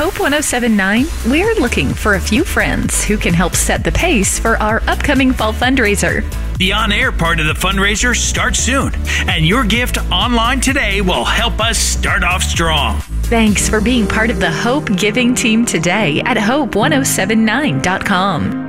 Hope 1079, we're looking for a few friends who can help set the pace for our upcoming fall fundraiser. The on-air part of the fundraiser starts soon, and your gift online today will help us start off strong. Thanks for being part of the Hope Giving team today at hope1079.com.